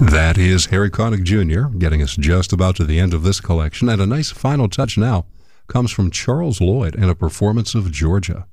That is Harry Connick Jr., getting us just about to the end of this collection. And a nice final touch now comes from Charles Lloyd in a performance of Georgia.